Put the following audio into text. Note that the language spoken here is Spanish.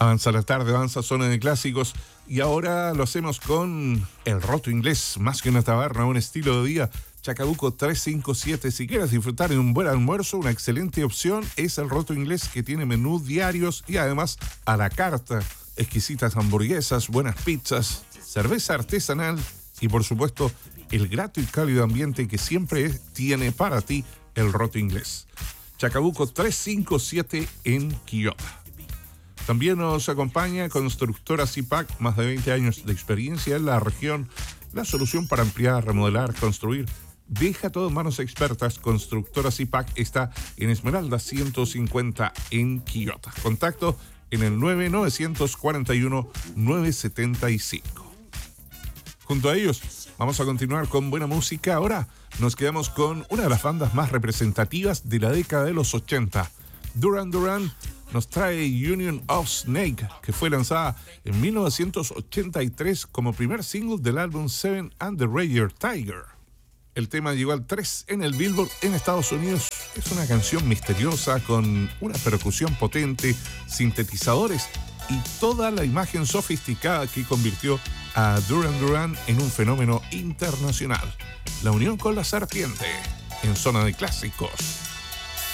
Avanza la tarde, avanza Zona de Clásicos y ahora lo hacemos con el Roto Inglés, más que una taberna, un estilo de vida. Chacabuco 357, si quieres disfrutar de un buen almuerzo, una excelente opción es el Roto Inglés, que tiene menú diarios y además a la carta, exquisitas hamburguesas, buenas pizzas, cerveza artesanal y por supuesto el grato y cálido ambiente que siempre tiene para ti el Roto Inglés. Chacabuco 357 en Quillota. También nos acompaña Constructora Zipac, más de 20 años de experiencia en la región. La solución para ampliar, remodelar, construir. Deja todo en manos expertas. Constructora Zipac está en Esmeralda 150 en Quillota. Contacto en el 9941-975. Junto a ellos vamos a continuar con buena música. Ahora nos quedamos con una de las bandas más representativas de la década de los 80. Duran Duran nos trae Union of Snake, que fue lanzada en 1983 como primer single del álbum Seven and the Rare Tiger. El tema llegó al 3 en el Billboard en Estados Unidos. Es una canción misteriosa con una percusión potente, sintetizadores y toda la imagen sofisticada que convirtió a Duran Duran en un fenómeno internacional. La unión con la serpiente en Zona de Clásicos.